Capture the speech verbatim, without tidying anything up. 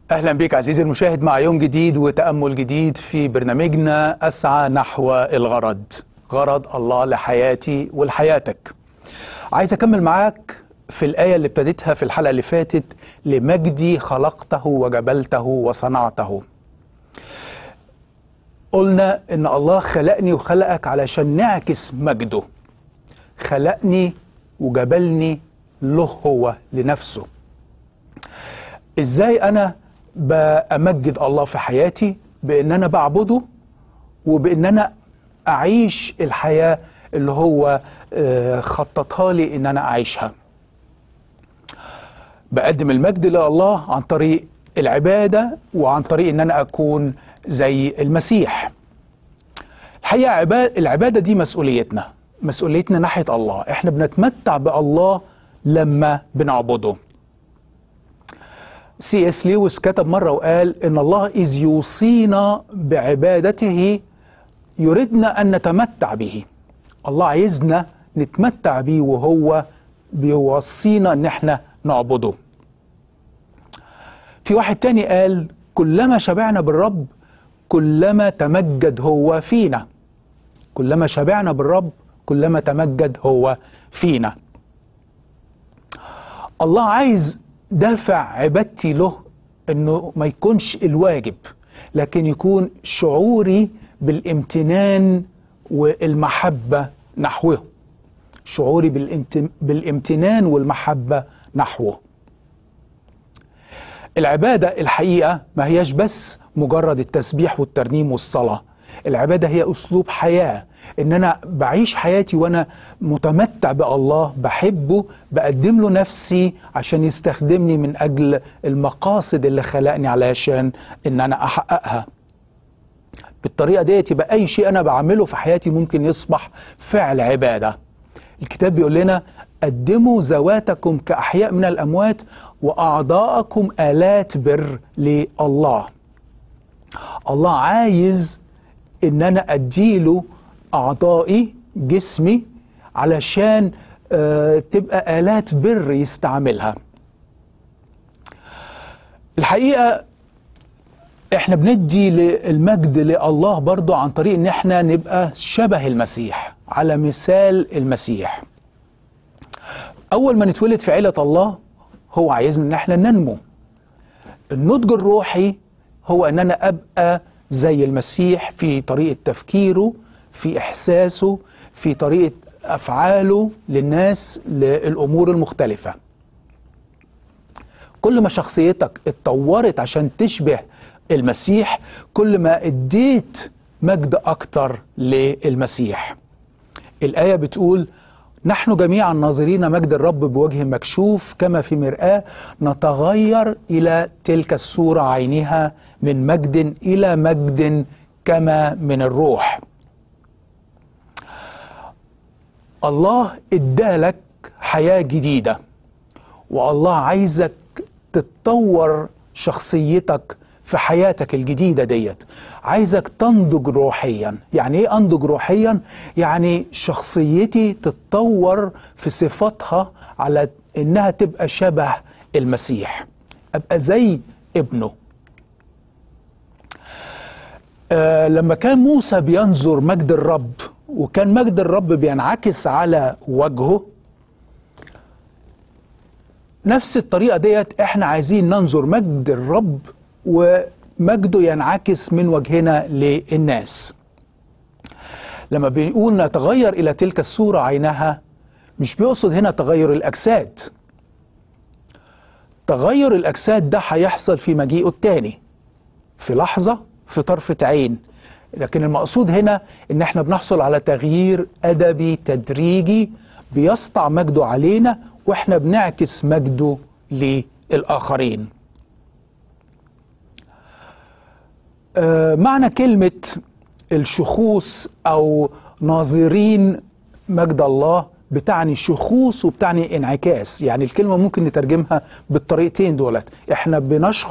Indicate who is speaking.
Speaker 1: أهلا بك عزيزي المشاهد مع يوم جديد وتأمل جديد في برنامجنا أسعى نحو الغرض، غرض الله لحياتي ولحياتك. عايز أكمل معاك في الآية اللي ابتديتها في الحلقة اللي فاتت: لمجدي خلقته وجبلته وصنعته. قلنا إن الله خلقني وخلقك علشان نعكس مجده، خلقني وجبلني له هو لنفسه. إزاي أنا بأمجد الله في حياتي؟ بأن أنا بعبده وبأن أنا أعيش الحياة اللي هو خططها لي إن أنا أعيشها. بقدم المجد لله عن طريق العبادة وعن طريق إن أنا أكون زي المسيح. الحقيقة العبادة دي مسؤوليتنا، مسؤوليتنا ناحية الله. إحنا بنتمتع بالله لما بنعبده. سي اس لويس كتب مرة وقال إن الله إذ يوصينا بعبادته يريدنا أن نتمتع به. الله عايزنا نتمتع به وهو بيوصينا أن احنا نعبده. في واحد تاني قال: كلما شبعنا بالرب كلما تمجد هو فينا. كلما شبعنا بالرب كلما تمجد هو فينا. الله عايز دافع عبادتي له انه ما يكونش الواجب، لكن يكون شعوري بالامتنان والمحبة نحوه. شعوري بالامتنان والمحبة نحوه. العبادة الحقيقة ما هياش بس مجرد التسبيح والترنيم والصلاة. العبادة هي أسلوب حياة، إن أنا بعيش حياتي وأنا متمتع بالله، بحبه، بقدم له نفسي عشان يستخدمني من أجل المقاصد اللي خلقني علشان إن أنا أحققها. بالطريقة دي يبقى أي شيء أنا بعمله في حياتي ممكن يصبح فعل عبادة. الكتاب بيقول لنا: قدموا ذواتكم كأحياء من الأموات وأعضاءكم آلات بر لله. الله عايز إن أنا أديله أعضائي، جسمي، علشان آه تبقى آلات بر يستعملها. الحقيقة احنا بندي المجد لله برضو عن طريق ان احنا نبقى شبه المسيح، على مثال المسيح. اول ما نتولد في عيلة الله هو عايزنا ان احنا ننمو. النضج الروحي هو ان انا ابقى زي المسيح في طريقة تفكيره، في احساسه، في طريقة افعاله للناس، للامور المختلفة. كل ما شخصيتك اتطورت عشان تشبه المسيح كل ما اديت مجد اكتر للمسيح. الآية بتقول: نحن جميعا ناظرين مجد الرب بوجه مكشوف كما في مرآة نتغير إلى تلك الصورة عينها من مجد إلى مجد كما من الروح. الله ادالك حياة جديدة، والله عايزك تتطور شخصيتك في حياتك الجديدة ديت. عايزك تنضج روحيا. يعني ايه انضج روحيا؟ يعني شخصيتي تتطور في صفاتها على انها تبقى شبه المسيح، ابقى زي ابنه. آه لما كان موسى بينظر مجد الرب وكان مجد الرب بينعكس على وجهه، نفس الطريقة ديت احنا عايزين ننظر مجد الرب ومجده ينعكس من وجهنا للناس. لما بنقول نتغير إلى تلك الصورة عينها، مش بيقصد هنا تغير الأجساد. تغير الأجساد ده هيحصل في مجيئه التاني، في لحظة، في طرفة عين. لكن المقصود هنا إن احنا بنحصل على تغيير أدبي تدريجي بيسطع مجده علينا واحنا بنعكس مجده للآخرين. آه معنى كلمة الشخوص أو ناظرين مجد الله بتعني شخوص وبتعني انعكاس. يعني الكلمة ممكن نترجمها بالطريقتين دولت. احنا بنشخص